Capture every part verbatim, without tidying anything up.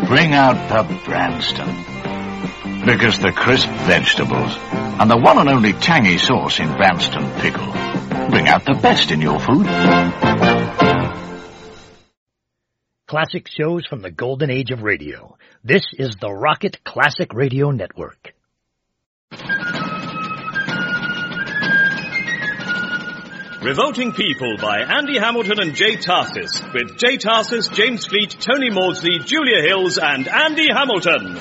Bring out the Branston. Because the crisp vegetables and the one and only tangy sauce in Branston pickle bring out the best in your food. Classic shows from the golden age of radio. This is the Rocket Classic Radio Network. Revolting People by Andy Hamilton and Jay Tarsis, with Jay Tarsis, James Fleet, Tony Maudsley, Julia Hills, and Andy Hamilton.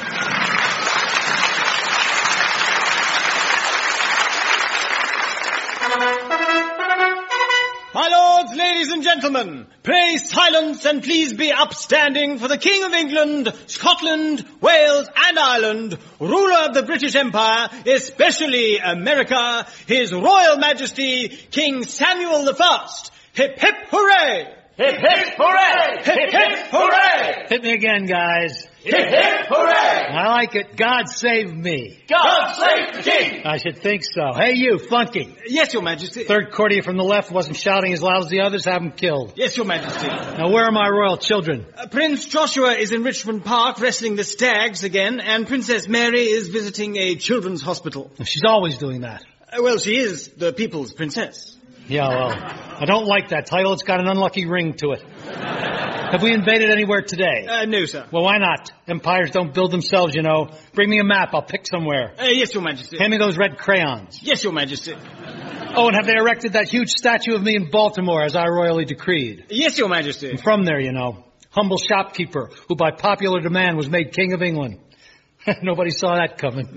My lords, ladies and gentlemen, pray silence and please be upstanding for the King of England, Scotland, Wales and Ireland, ruler of the British Empire, especially America, His Royal Majesty, King Samuel the First. Hip hip hooray! Hip hip hooray! Hip hip hooray! Hit me again, guys. Hip hip hooray! I like it. God save me. God save the king! I should think so. Hey, you, Flunky. Yes, Your Majesty. Third courtier from the left wasn't shouting as loud as the others. Have him killed. Yes, Your Majesty. Now, where are my royal children? Uh, Prince Joshua is in Richmond Park wrestling the stags again, and Princess Mary is visiting a children's hospital. She's always doing that. Uh, well, she is the people's princess. Yeah, well, I don't like that title. It's got an unlucky ring to it. Have we invaded anywhere today? Uh, no, sir. Well, why not? Empires don't build themselves, you know. Bring me a map. I'll pick somewhere. Uh, yes, Your Majesty. Hand me those red crayons. Yes, Your Majesty. Oh, and have they erected that huge statue of me in Baltimore as I royally decreed? Yes, Your Majesty. I'm from there, you know. Humble shopkeeper who by popular demand was made King of England. Nobody saw that coming.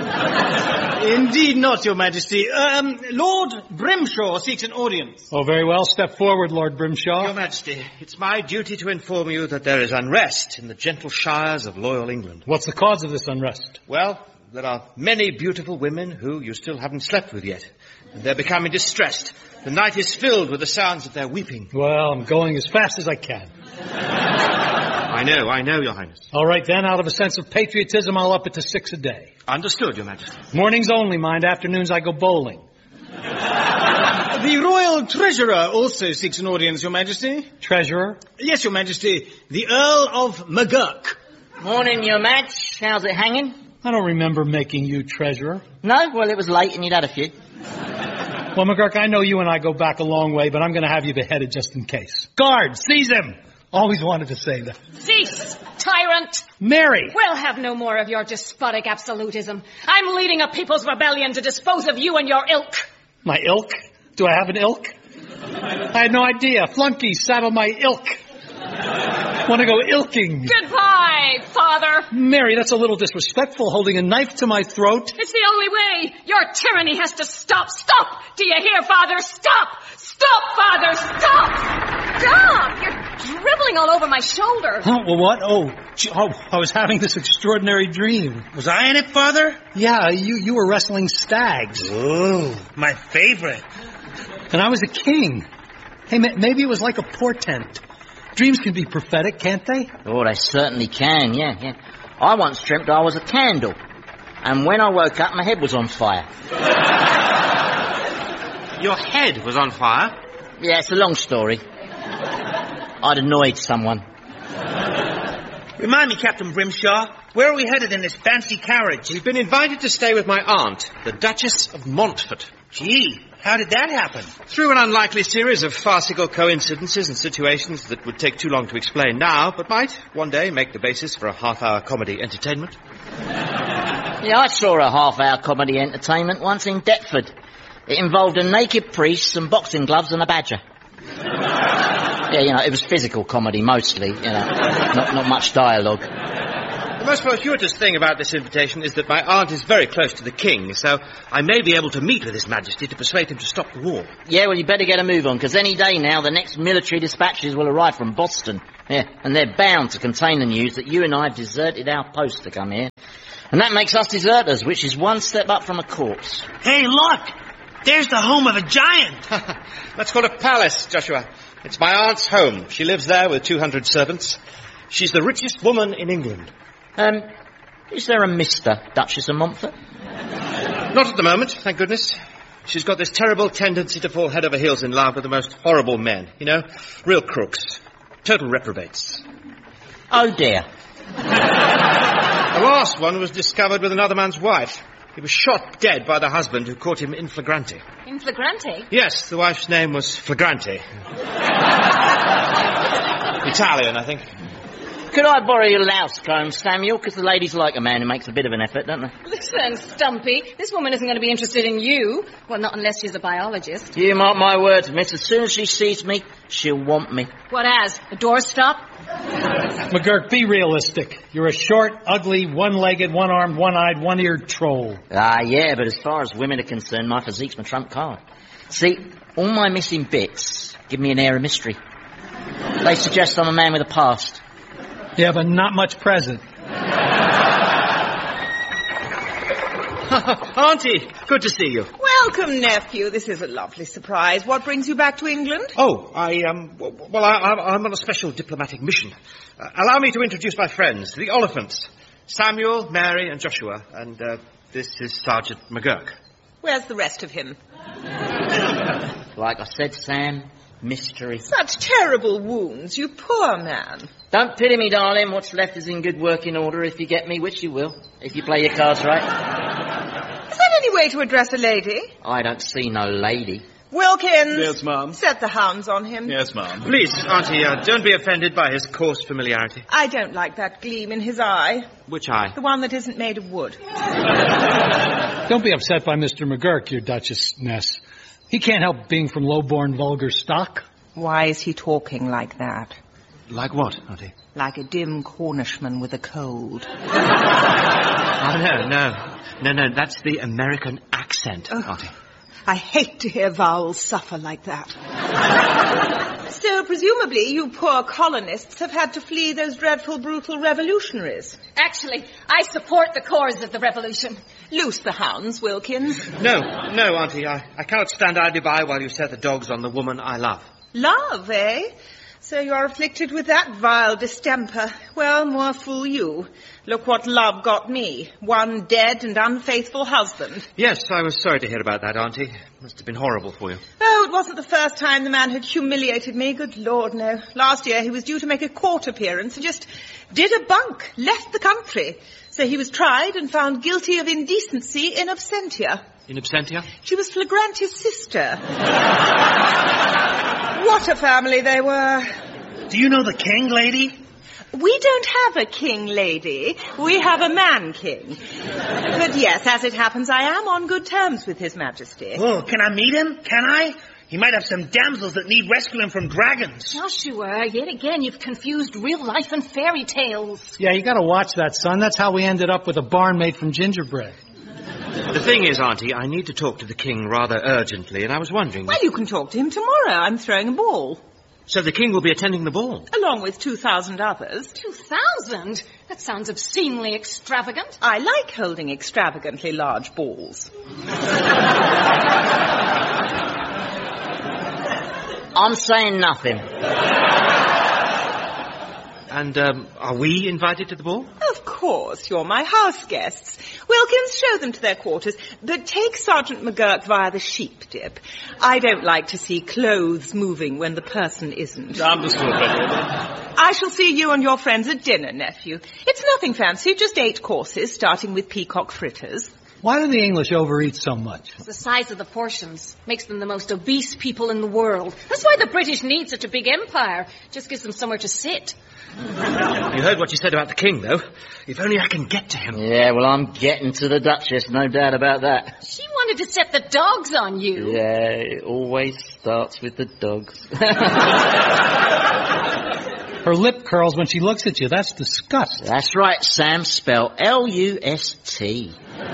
Indeed not, Your Majesty. Um, Lord Brimshaw seeks an audience. Oh, very well. Step forward, Lord Brimshaw. Your Majesty, it's my duty to inform you that there is unrest in the gentle shires of loyal England. What's the cause of this unrest? Well, there are many beautiful women who you still haven't slept with yet. And they're becoming distressed. The night is filled with the sounds of their weeping. Well, I'm going as fast as I can. I know, I know, Your Highness. All right, then, out of a sense of patriotism, I'll up it to six a day. Understood, Your Majesty. Mornings only, mind. Afternoons, I go bowling. The Royal Treasurer also seeks an audience, Your Majesty. Treasurer? Yes, Your Majesty. The Earl of McGurk. Morning, Your Maj. How's it hanging? I don't remember making you treasurer. No? Well, it was late and you'd had a few. Well, McGurk, I know you and I go back a long way, but I'm going to have you beheaded just in case. Guard, seize him! Always wanted to say that. Cease, tyrant! Mary! We'll have no more of your despotic absolutism. I'm leading a people's rebellion to dispose of you and your ilk. My ilk? Do I have an ilk? I had no idea. Flunky, saddle my ilk. Want to go ilking? Goodbye, father. Mary, that's a little disrespectful, holding a knife to my throat. It's the only way. Your tyranny has to stop. Stop! Do you hear, father? Stop! Stop, father! Stop! Stop! You're dribbling all over my shoulder. Huh? Well, what? Oh, gee, oh, I was having this extraordinary dream. Was I in it, Father? Yeah, you, you were wrestling stags. Oh, my favorite. And I was a king. Hey, ma- maybe it was like a portent. Dreams can be prophetic, can't they? Oh, they certainly can, yeah, yeah. I once dreamt I was a candle. And when I woke up, my head was on fire. Your head was on fire? Yeah, it's a long story. I'd annoyed someone. Remind me, Captain Brimshaw, where are we headed in this fancy carriage? We've been invited to stay with my aunt, the Duchess of Montfort. Gee, how did that happen? Through an unlikely series of farcical coincidences and situations that would take too long to explain now, but might one day make the basis for a half-hour comedy entertainment. Yeah, I saw a half-hour comedy entertainment once in Deptford. It involved a naked priest, some boxing gloves and a badger. Yeah, you know, it was physical comedy mostly, you know, not, not much dialogue. The most fortuitous thing about this invitation is that my aunt is very close to the king, so I may be able to meet with His Majesty to persuade him to stop the war. Yeah, well, you better get a move on, because any day now the next military dispatches will arrive from Boston. Yeah, and they're bound to contain the news that you and I have deserted our post to come here. And that makes us deserters, which is one step up from a corpse. Hey, look! There's the home of a giant! That's called a palace, Joshua. It's my aunt's home. She lives there with two hundred servants. She's the richest woman in England. Um, is there a Mister Duchess of Montfort? Not at the moment, thank goodness. She's got this terrible tendency to fall head over heels in love with the most horrible men, you know? Real crooks. Total reprobates. Oh, dear. The last one was discovered with another man's wife. He was shot dead by the husband who caught him in flagrante. In flagrante? Yes, the wife's name was Flagrante. Italian, I think. Could I borrow your louse comb, Samuel? Because the ladies like a man who makes a bit of an effort, don't they? Listen, Stumpy, this woman isn't going to be interested in you. Well, not unless she's a biologist. You mark my words, miss. As soon as she sees me, she'll want me. What as? A doorstop? McGurk, be realistic. You're a short, ugly, one-legged, one-armed, one-eyed, one-eared troll. Ah, yeah, but as far as women are concerned, my physique's my trump card. See, all my missing bits give me an air of mystery. They suggest I'm a man with a past. Yeah, but not much present. Auntie, good to see you. Welcome, nephew. This is a lovely surprise. What brings you back to England? Oh, I, um, w- well, I, I'm on a special diplomatic mission. Uh, allow me to introduce my friends, the Oliphants. Samuel, Mary, and Joshua. And, uh, this is Sergeant McGurk. Where's the rest of him? Like I said, Sam, mystery. Such terrible wounds, you poor man. Don't pity me, darling. What's left is in good working order if you get me, which you will, if you play your cards right. Is that any way to address a lady? I don't see no lady. Wilkins! Yes, ma'am. Set the hounds on him. Yes, ma'am. Please, Auntie, uh, don't be offended by his coarse familiarity. I don't like that gleam in his eye. Which eye? The one that isn't made of wood. Don't be upset by Mister McGurk, your Duchess-ness. He can't help being from low-born, vulgar stock. Why is he talking like that? Like what, Auntie? Like a dim Cornishman with a cold. Oh, no, no. No, no, that's the American accent, Oh. Auntie. I hate to hear vowels suffer like that. So, presumably, you poor colonists have had to flee those dreadful, brutal revolutionaries. Actually, I support the cause of the revolution. Loose the hounds, Wilkins. No, no, Auntie, I, I cannot stand idly by while you set the dogs on the woman I love. Love, eh? So you are afflicted with that vile distemper. Well, more fool you. Look what love got me. One dead and unfaithful husband. Yes, I was sorry to hear about that, Auntie. Must have been horrible for you. Oh, it wasn't the first time the man had humiliated me. Good Lord, no. Last year he was due to make a court appearance and just did a bunk, left the country. So he was tried and found guilty of indecency in absentia. In absentia? She was Flagrante's sister. What a family they were. Do you know the king, lady? We don't have a king, lady. We have a man-king. But yes, as it happens, I am on good terms with His Majesty. Oh, can I meet him? Can I? He might have some damsels that need rescuing from dragons. Joshua, yet again you've confused real life and fairy tales. Yeah, you gotta watch that, son. That's how we ended up with a barn made from gingerbread. The thing is, Auntie, I need to talk to the king rather urgently, and I was wondering... Well, you can talk to him tomorrow. I'm throwing a ball. So the king will be attending the ball? Along with two thousand others. Two thousand? That sounds obscenely extravagant. I like holding extravagantly large balls. I'm saying nothing. And, um, are we invited to the ball? Of course, you're my house guests. Wilkins, show them to their quarters, but take Sergeant McGurk via the sheep dip. I don't like to see clothes moving when the person isn't. Understood, Betty. I shall see you and your friends at dinner, nephew. It's nothing fancy, just eight courses, starting with peacock fritters. Why do the English overeat so much? It's the size of the portions. Makes them the most obese people in the world. That's why the British need such a big empire. Just gives them somewhere to sit. You heard what you said about the king, though. If only I can get to him. Yeah, well, I'm getting to the Duchess, no doubt about that. She wanted to set the dogs on you. Yeah, it always starts with the dogs. Her lip curls when she looks at you. That's disgust. That's right, Sam. Spell L U S T.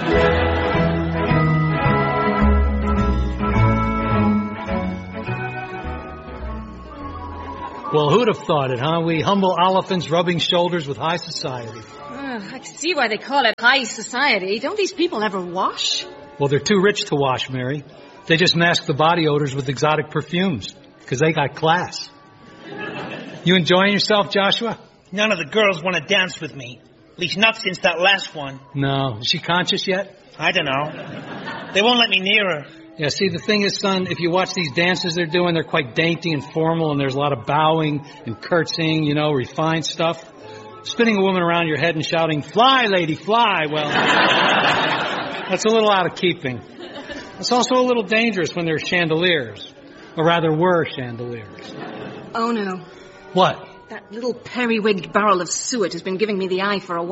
Well, who'd have thought it, huh? We humble elephants rubbing shoulders with high society. Uh, I can see why they call it high society. Don't these people ever wash? Well, they're too rich to wash, Mary. They just mask the body odors with exotic perfumes, because they got class. You enjoying yourself, Joshua? None of the girls want to dance with me. At least not since that last one. No. Is she conscious yet? I don't know. They won't let me near her. Yeah, see, the thing is, son, if you watch these dances they're doing, they're quite dainty and formal, and there's a lot of bowing and curtsying, you know, refined stuff. Spinning a woman around your head and shouting, "Fly, lady, fly," well, that's a little out of keeping. It's also a little dangerous when there's chandeliers. Or rather, were chandeliers. Oh, no. What? That little periwigged barrel of suet has been giving me the eye for a while.